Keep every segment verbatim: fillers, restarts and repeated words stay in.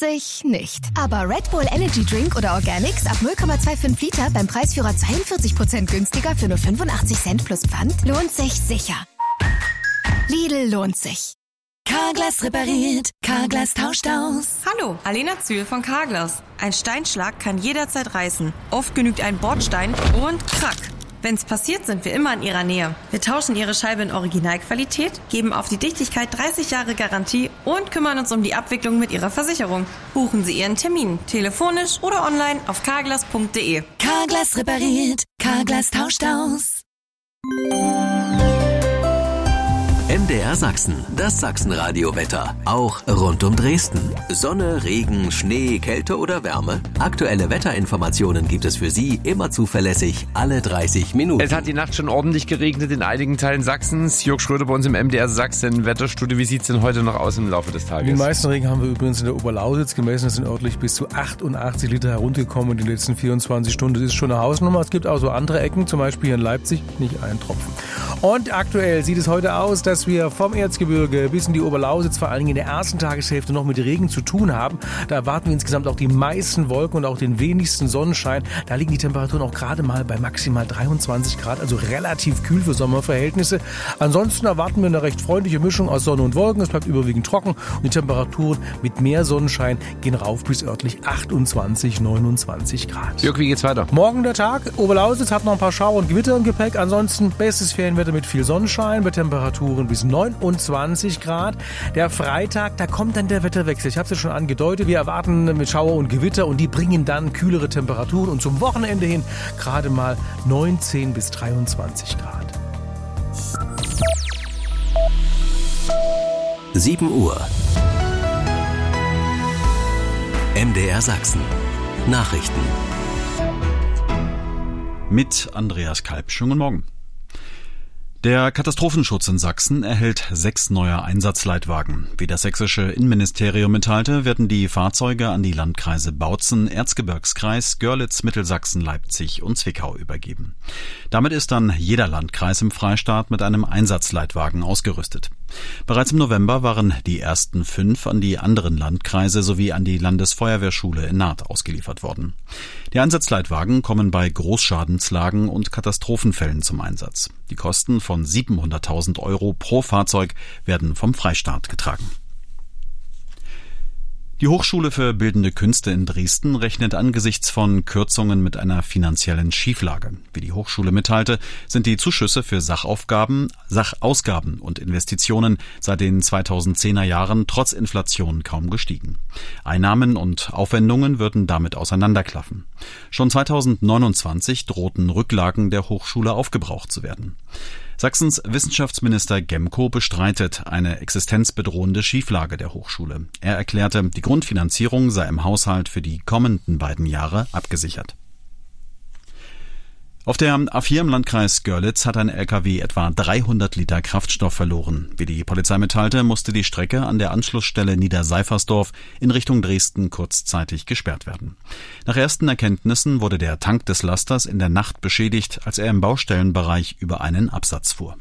sich nicht. Aber Red Bull Energy Drink oder Organics ab null Komma fünfundzwanzig Liter beim Preisführer zweiundvierzig Prozent günstiger für nur fünfundachtzig Cent plus Pfand lohnt sich sicher. Lidl lohnt sich. Carglass repariert, Carglass tauscht aus. Hallo, Alena Zühl von Carglass. Ein Steinschlag kann jederzeit reißen. Oft genügt ein Bordstein und krack. Wenn's passiert, sind wir immer in Ihrer Nähe. Wir tauschen Ihre Scheibe in Originalqualität, geben auf die Dichtigkeit dreißig Jahre Garantie und kümmern uns um die Abwicklung mit Ihrer Versicherung. Buchen Sie Ihren Termin, telefonisch oder online auf carglass punkt de. Carglass repariert, Carglass tauscht aus. M D R Sachsen, das Sachsenradio-Wetter. Auch rund um Dresden. Sonne, Regen, Schnee, Kälte oder Wärme. Aktuelle Wetterinformationen gibt es für Sie immer zuverlässig alle dreißig Minuten. Es hat die Nacht schon ordentlich geregnet in einigen Teilen Sachsens. Jörg Schröder bei uns im M D R Sachsen Wetterstudio. Wie sieht es denn heute noch aus im Laufe des Tages? Den meisten Regen haben wir übrigens in der Oberlausitz gemessen. Es sind örtlich bis zu achtundachtzig Liter heruntergekommen in den letzten vierundzwanzig Stunden. Das ist schon eine Hausnummer. Es gibt auch so andere Ecken, zum Beispiel hier in Leipzig, nicht ein Tropfen. Und aktuell sieht es heute aus, dass wir vom Erzgebirge bis in die Oberlausitz vor allen Dingen in der ersten Tageshälfte noch mit Regen zu tun haben. Da erwarten wir insgesamt auch die meisten Wolken und auch den wenigsten Sonnenschein. Da liegen die Temperaturen auch gerade mal bei maximal dreiundzwanzig Grad, also relativ kühl für Sommerverhältnisse. Ansonsten erwarten wir eine recht freundliche Mischung aus Sonne und Wolken. Es bleibt überwiegend trocken und die Temperaturen mit mehr Sonnenschein gehen rauf bis örtlich achtundzwanzig, neunundzwanzig Grad. Jörg, wie geht's weiter? Morgen der Tag. Oberlausitz hat noch ein paar Schauer und Gewitter im Gepäck. Ansonsten bestes Ferienwetter mit viel Sonnenschein bei Temperaturen bis neunundzwanzig Grad. Der Freitag, da kommt dann der Wetterwechsel. Ich habe es ja schon angedeutet. Wir erwarten mit Schauer und Gewitter und die bringen dann kühlere Temperaturen und zum Wochenende hin gerade mal neunzehn bis dreiundzwanzig Grad. sieben Uhr. M D R Sachsen. Nachrichten. Mit Andreas Kalb. Schönen guten Morgen. Der Katastrophenschutz in Sachsen erhält sechs neue Einsatzleitwagen. Wie das sächsische Innenministerium mitteilte, werden die Fahrzeuge an die Landkreise Bautzen, Erzgebirgskreis, Görlitz, Mittelsachsen, Leipzig und Zwickau übergeben. Damit ist dann jeder Landkreis im Freistaat mit einem Einsatzleitwagen ausgerüstet. Bereits im November waren die ersten fünf an die anderen Landkreise sowie an die Landesfeuerwehrschule in Naht ausgeliefert worden. Die Einsatzleitwagen kommen bei Großschadenslagen und Katastrophenfällen zum Einsatz. Die Kosten von siebenhunderttausend Euro pro Fahrzeug werden vom Freistaat getragen. Die Hochschule für Bildende Künste in Dresden rechnet angesichts von Kürzungen mit einer finanziellen Schieflage. Wie die Hochschule mitteilte, sind die Zuschüsse für Sachaufgaben, Sachausgaben und Investitionen seit den zweitausendzehner Jahren trotz Inflation kaum gestiegen. Einnahmen und Aufwendungen würden damit auseinanderklaffen. Schon zweitausendneunundzwanzig drohten Rücklagen der Hochschule aufgebraucht zu werden. Sachsens Wissenschaftsminister Gemko bestreitet eine existenzbedrohende Schieflage der Hochschule. Er erklärte, die Grundfinanzierung sei im Haushalt für die kommenden beiden Jahre abgesichert. Auf der A vier im Landkreis Görlitz hat ein L K W etwa dreihundert Liter Kraftstoff verloren. Wie die Polizei mitteilte, musste die Strecke an der Anschlussstelle Niederseifersdorf in Richtung Dresden kurzzeitig gesperrt werden. Nach ersten Erkenntnissen wurde der Tank des Lasters in der Nacht beschädigt, als er im Baustellenbereich über einen Absatz fuhr.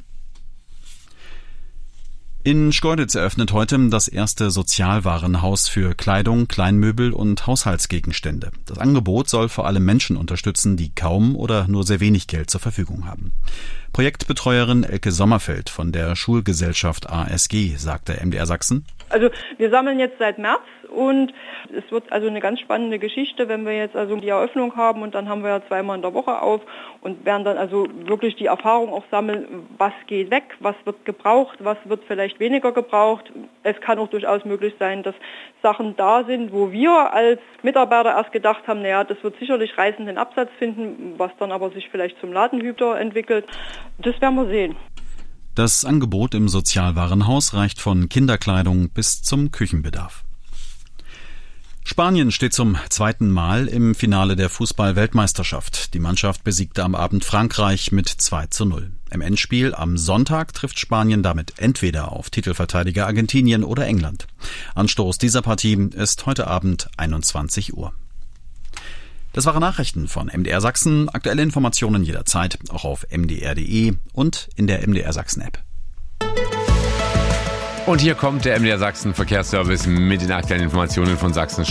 In Schkeuditz eröffnet heute das erste Sozialwarenhaus für Kleidung, Kleinmöbel und Haushaltsgegenstände. Das Angebot soll vor allem Menschen unterstützen, die kaum oder nur sehr wenig Geld zur Verfügung haben. Projektbetreuerin Elke Sommerfeld von der Schulgesellschaft A S G sagte M D R Sachsen: Also wir sammeln jetzt seit März und es wird also eine ganz spannende Geschichte, wenn wir jetzt also die Eröffnung haben und dann haben wir ja zweimal in der Woche auf und werden dann also wirklich die Erfahrung auch sammeln, was geht weg, was wird gebraucht, was wird vielleicht weniger gebraucht. Es kann auch durchaus möglich sein, dass Sachen da sind, wo wir als Mitarbeiter erst gedacht haben, naja, das wird sicherlich reißenden Absatz finden, was dann aber sich vielleicht zum Ladenhüter entwickelt. Das werden wir sehen. Das Angebot im Sozialwarenhaus reicht von Kinderkleidung bis zum Küchenbedarf. Spanien steht zum zweiten Mal im Finale der Fußball-Weltmeisterschaft. Die Mannschaft besiegte am Abend Frankreich mit zwei zu null. Im Endspiel am Sonntag trifft Spanien damit entweder auf Titelverteidiger Argentinien oder England. Anstoß dieser Partie ist heute Abend einundzwanzig Uhr. Das waren Nachrichten von M D R Sachsen. Aktuelle Informationen jederzeit, auch auf m d r punkt d e und in der M D R Sachsen App. Und hier kommt der M D R Sachsen Verkehrsservice mit den aktuellen Informationen von Sachsen.